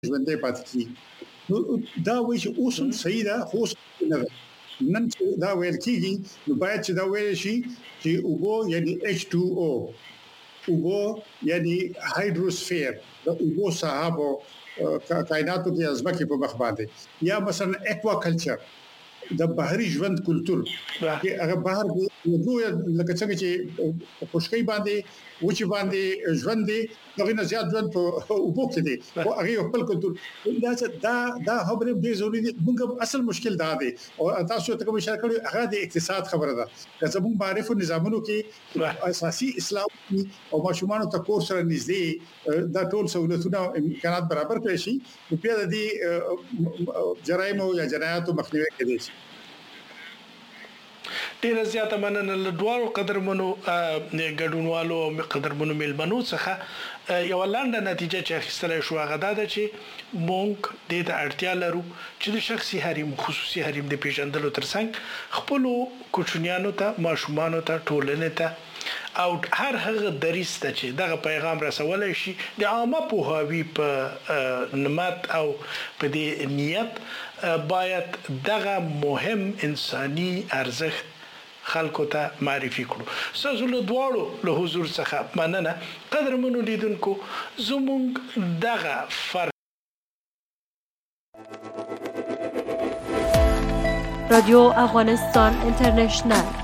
ژوندې پاتې کیږي. نو دا وایي چې اوس هم صحیح ده خو نه ده. نن چې دا ویل کیږي نو باید چې دا ویل شي چې اوبو یعنی H2O اوبو یعنی هایدروسفیر د اوبو صحابو کائناتو کې ازمکه په مخ باندې یا مثلا اکوا کلچر د بحري ژوند کلچر چې هغه بهر دی نو لکه څنګه چې خوشکې باندې وچی باندې ژوند دی دغه نه زیات ژوند په اوبو کې دی او هغه خپل کلچر دا خبره به ضروري دي. موږ اصل مشکل دا دی او تاسو ته کوم اشاره کړو هغه د اقتصاد خبره ده. که زموږ معرفت نظامونو کې اساسي اصلاح او ماشومان ته کور سره نږدې دا ټول سہولتونه امکانات برابر کړي شي نو په دې جرایم او یا جنایاتو مخنیوي کېدای شي. ډیر زیاته مننه له دوه قدرمنو ګډونوالو او قدرمنو ملمنو څخه یو لاندې نتیجه چې اخیستل شو هغه دا ده چې مونږ د دې اړتیا لرو چې د شخصي حریم خصوصي حریم د پیژندلو ترڅنګ خپل کوچنیانو ته ماشومان ته ټولنې ته او هر هغه دریس ته چې دغه پیغام رسولای شي د عامه پوهاوی په نمت او په دې نیت باید دغه مهم انساني ارزښت خلکو ته معرفي کړو. ساسو له دواړو له حضور څخه مننه. قدرمنو لیدونکو زموږ دغه رادیو افغانستان اینترنشنل